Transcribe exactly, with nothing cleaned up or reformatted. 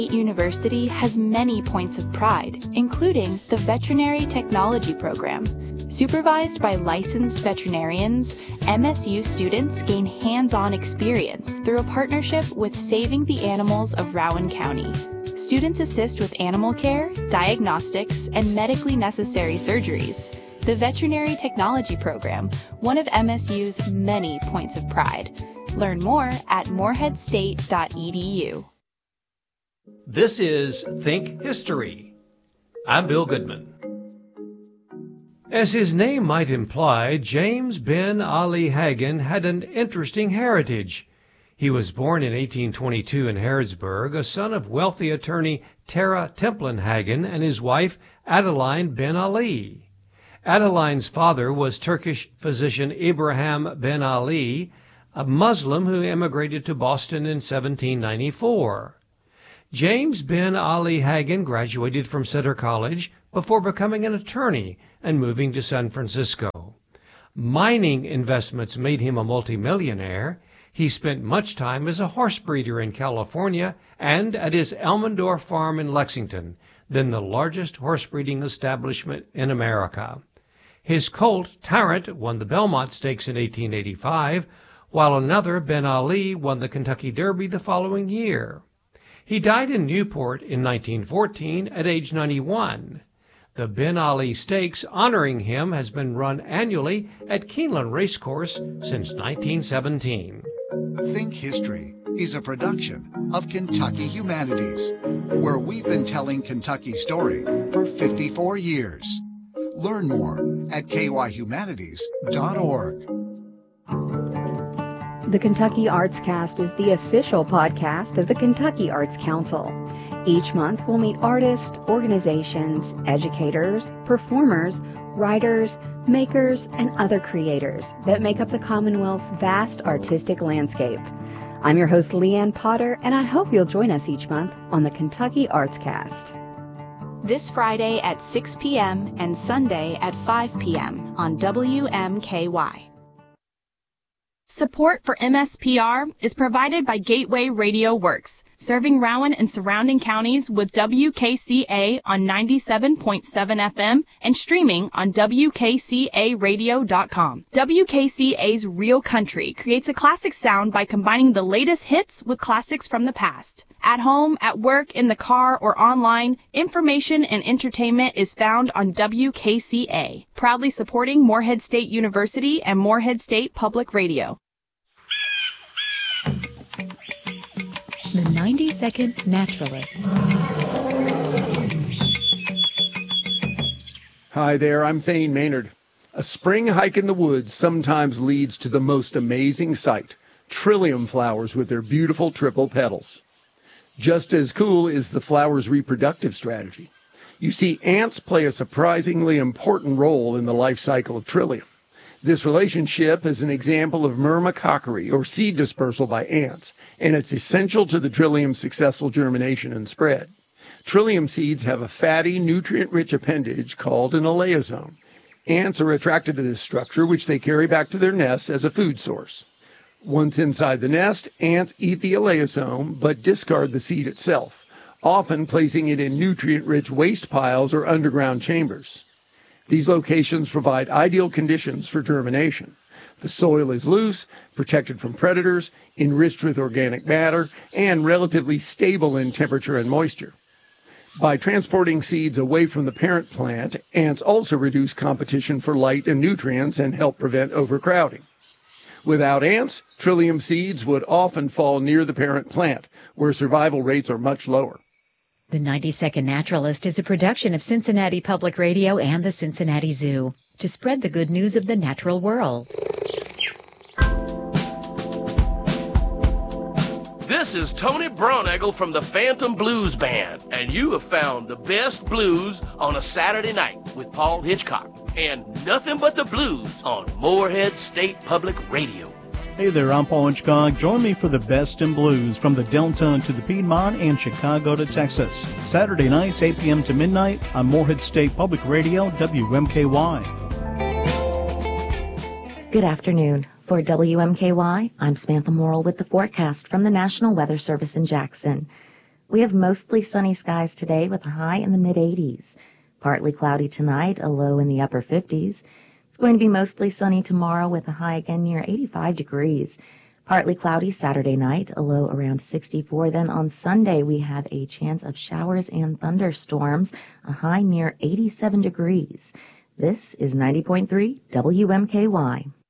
University has many points of pride, including the Veterinary Technology Program. Supervised by licensed veterinarians, M S U students gain hands-on experience through a partnership with Saving the Animals of Rowan County. Students assist with animal care, diagnostics, and medically necessary surgeries. The Veterinary Technology Program, one of M S U's many points of pride. Learn more at morehead state dot e d u. This is Think History. I'm Bill Goodman. As his name might imply, James Ben Ali Hagen had an interesting heritage. He was born in eighteen twenty-two in Harrodsburg, a son of wealthy attorney Tara Templin Hagen and his wife Adeline Ben Ali. Adeline's father was Turkish physician Ibrahim Ben Ali, a Muslim who immigrated to Boston in seventeen ninety-four. James Ben Ali Hagen graduated from Centre College before becoming an attorney and moving to San Francisco. Mining investments made him a multimillionaire. He spent much time as a horse breeder in California and at his Elmendorf farm in Lexington, then the largest horse breeding establishment in America. His colt, Tarrant, won the Belmont Stakes in eighteen eighty-five, while another, Ben Ali, won the Kentucky Derby the following year. He died in Newport in nineteen fourteen at age ninety-one. The Ben Ali Stakes honoring him has been run annually at Keeneland Racecourse since nineteen seventeen. Think History is a production of Kentucky Humanities, where we've been telling Kentucky's story for fifty-four years. Learn more at k y humanities dot org. The Kentucky Arts Cast is the official podcast of the Kentucky Arts Council. Each month we'll meet artists, organizations, educators, performers, writers, makers, and other creators that make up the Commonwealth's vast artistic landscape. I'm your host, Leanne Potter, and I hope you'll join us each month on the Kentucky Arts Cast. This Friday at six p.m. and Sunday at five p.m. on W M K Y. Support for M S P R is provided by Gateway Radio Works, serving Rowan and surrounding counties with W K C A on ninety-seven point seven F M and streaming on W K C A radio dot com. W K C A's Real Country creates a classic sound by combining the latest hits with classics from the past. At home, at work, in the car, or online, information and entertainment is found on W K C A, proudly supporting Morehead State University and Morehead State Public Radio. The ninety-second Naturalist. Hi there, I'm Thane Maynard. A spring hike in the woods sometimes leads to the most amazing sight, trillium flowers with their beautiful triple petals. Just as cool is the flower's reproductive strategy. You see, ants play a surprisingly important role in the life cycle of trillium. This relationship is an example of myrmecockery, or seed dispersal by ants, and it's essential to the trillium's successful germination and spread. Trillium seeds have a fatty, nutrient-rich appendage called an elaosome. Ants are attracted to this structure, which they carry back to their nests as a food source. Once inside the nest, ants eat the elaosome, but discard the seed itself, often placing it in nutrient-rich waste piles or underground chambers. These locations provide ideal conditions for germination. The soil is loose, protected from predators, enriched with organic matter, and relatively stable in temperature and moisture. By transporting seeds away from the parent plant, ants also reduce competition for light and nutrients and help prevent overcrowding. Without ants, trillium seeds would often fall near the parent plant, where survival rates are much lower. The ninety-second Naturalist is a production of Cincinnati Public Radio and the Cincinnati Zoo to spread the good news of the natural world. This is Tony Braunegel from the Phantom Blues Band, and you have found the best blues on a Saturday night with Paul Hitchcock, and nothing but the blues on Morehead State Public Radio. Hey there, I'm Paul Hitchcock. Join me for the best in blues from the Delta to the Piedmont and Chicago to Texas. Saturday nights, eight p.m. to midnight on Morehead State Public Radio, W M K Y. Good afternoon. For W M K Y, I'm Samantha Morrill with the forecast from the National Weather Service in Jackson. We have mostly sunny skies today with a high in the mid-eighties. Partly cloudy tonight, a low in the upper fifties. It's going to be mostly sunny tomorrow with a high again near eighty-five degrees. Partly cloudy Saturday night, a low around sixty-four. Then on Sunday we have a chance of showers and thunderstorms, a high near eighty-seven degrees. This is ninety point three W M K Y.